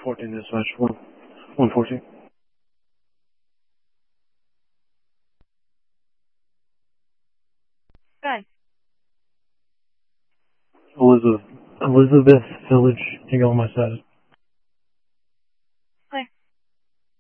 114 dispatch, 114. Good. Elizabeth Village, you got my status.